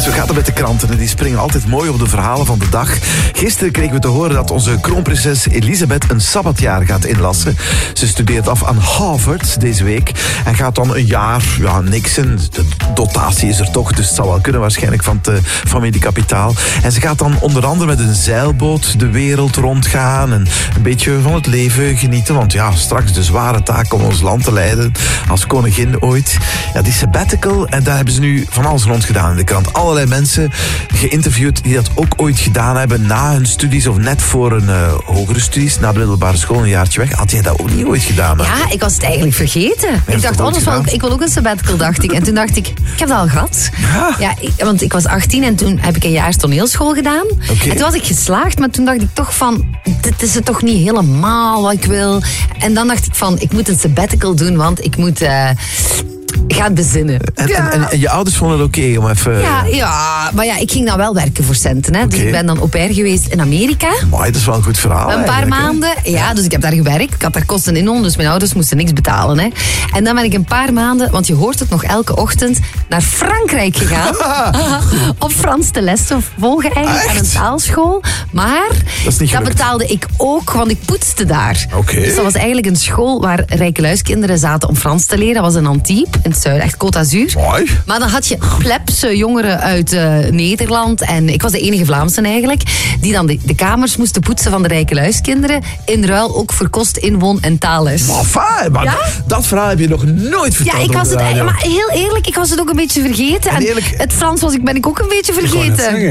Zo gaat het met de kranten. Die springen altijd mooi op de verhalen van de dag. Gisteren kregen we te horen dat onze kroonprinses Elisabeth een sabbatjaar gaat inlassen. Ze studeert af aan Harvard deze week. En gaat dan een jaar, niks. En de dotatie is er toch, dus het zal wel kunnen waarschijnlijk van het familiekapitaal. En ze gaat dan onder andere met een zeilboot de wereld rondgaan. En een beetje van het leven genieten. Want straks de zware taak om ons land te leiden. Als koningin ooit. Ja, die sabbatical. En daar hebben ze nu van alles rond gedaan in de krant. Allerlei mensen geïnterviewd die dat ook ooit gedaan hebben na hun studies of net voor een hogere studies, na de middelbare school een jaartje weg. Had jij dat ook niet ooit gedaan? Hè? Ja, ik was het eigenlijk vergeten. Ik dacht anders van, ik wil ook een sabbatical, dacht ik. En toen dacht ik heb dat al gehad. Ja, want ik was 18 en toen heb ik een jaar toneelschool gedaan. Okay. En toen was ik geslaagd, maar toen dacht ik toch van, dit is het toch niet helemaal wat ik wil. En dan dacht ik van, ik moet een sabbatical doen, want ik moet gaan bezinnen. En je ouders vonden het oké om even... Ja, maar ik ging dan wel werken voor centen. Hè. Dus ik ben dan au pair geweest in Amerika. Mooi, dat is wel een goed verhaal. Een paar maanden. Ja, dus ik heb daar gewerkt. Ik had daar kosten in, dus mijn ouders moesten niks betalen. Hè. En dan ben ik een paar maanden, want je hoort het nog elke ochtend, naar Frankrijk gegaan. Op Frans te les te volgen eigenlijk aan een taalschool. Maar dat betaalde ik ook, want ik poetste daar. Okay. Dus dat was eigenlijk een school waar rijkeluiskinderen zaten om Frans te leren. Dat was in Antibes, in het zuiden, echt Côte d'Azur. Mooi. Maar dan had je plebse jongeren uit Nederland. En ik was de enige Vlaamse eigenlijk. Die dan de kamers moesten poetsen van de rijkeluiskinderen. In ruil ook voor kost, inwoon en taalles. Maar dat verhaal heb je nog nooit verteld. Ja, ik was het, maar heel eerlijk, ik was het ook een beetje vergeten. En het Frans ben ik ook een beetje vergeten.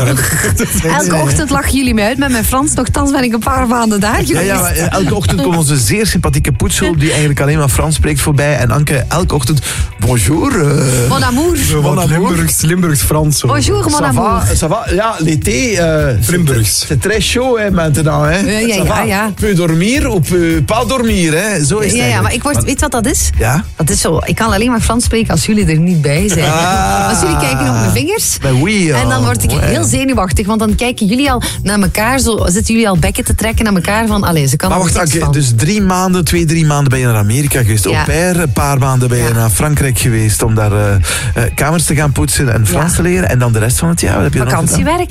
Elke ochtend lachen jullie mij uit met mijn Frans. Nochtans ben ik een paar maanden daar geweest. Maar elke ochtend komt onze zeer sympathieke poetshulp die eigenlijk alleen maar Frans spreekt voorbij. En Anke, elke ochtend, bonjour. Mon amour. Limburgs Frans. Bonjour, mon amour. Ça va? Ja, l'été. Limburgs. C'est très chaud, hè, maintenant. Hè. Ja. Peut dormir of pas dormir, hè. Zo is het. Ja, maar weet je wat dat is? Ja? Dat is zo. Ik kan alleen maar Frans spreken als jullie er niet bij zijn. Als jullie kijken op mijn vingers. En dan word ik heel zenuwachtig, want dan kijken jullie al naar elkaar. Zo zitten jullie al bekken te trekken naar elkaar van, ze kan er niks van. Dus 3 maanden ben je naar Amerika geweest. Au pair, een paar maanden ben je naar Frankrijk geweest om daar kamers te gaan poetsen en Frans te leren. En dan de rest van het jaar, wat heb je vakantiewerk.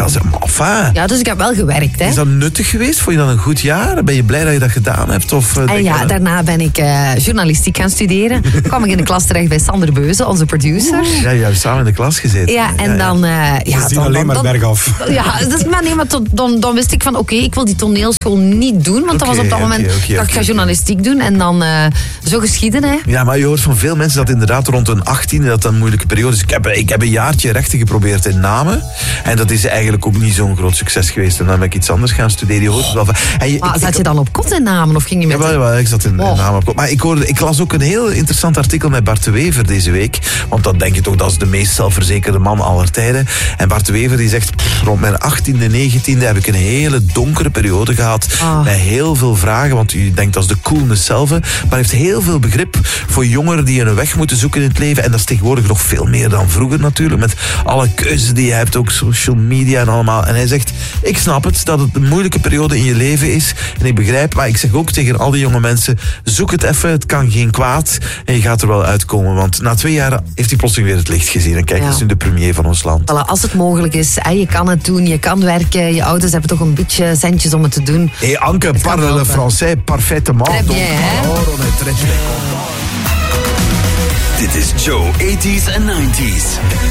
Ja, dus ik heb wel gewerkt. Hè. Is dat nuttig geweest? Vond je dat een goed jaar? Ben je blij dat je dat gedaan hebt? Of, daarna ben ik journalistiek gaan studeren. Dan kwam ik in de klas terecht bij Sander Beuze, onze producer. Ja, je hebt samen in de klas gezeten. Ja, en dan... dan alleen maar bergaf. Ja, maar dan wist ik van, oké, ik wil die toneelschool niet doen, want dat was op dat moment dat ik ga journalistiek doen en dan zo geschieden. Hè. Ja, maar je hoort van veel mensen dat inderdaad rond een 18e dat een moeilijke periode is. Ik heb een jaartje rechten geprobeerd in Namen en dat is eigenlijk ook niet zo'n groot succes geweest. En dan ben ik iets anders gaan studeren. Je hoort wel van, zat je dan op kot in Namen of ging je met... Ja, ik zat in Namen op kot. Maar ik las ook een heel interessant artikel met Bart de Wever deze week, want dan denk je toch dat is de meest zelfverzekerde man aller tijden. En Bart de Wever die zegt, rond mijn 18e, 19e heb ik een hele donkere periode gehad. Met heel veel vragen, want u denkt dat is de coolness zelf. Maar heeft heel veel begrip voor jongeren die een weg moeten zoeken in het leven. En dat is tegenwoordig nog veel meer dan vroeger natuurlijk. Met alle keuzes die je hebt, ook social media en allemaal. En hij zegt, ik snap het, dat het een moeilijke periode in je leven is. En ik begrijp, maar ik zeg ook tegen al die jonge mensen, zoek het even, het kan geen kwaad. En je gaat er wel uitkomen. Want na 2 jaar heeft hij plotseling weer het licht gezien. En kijk, hij is nu de premier van ons land. Voilà, als het mogelijk is, je kan het doen, je kan werken. Je ouders hebben toch een beetje centjes om het te doen. Hé, Anke, parle le français parfaitement. Très bien, hè? Dit is Joe 80s en 90s.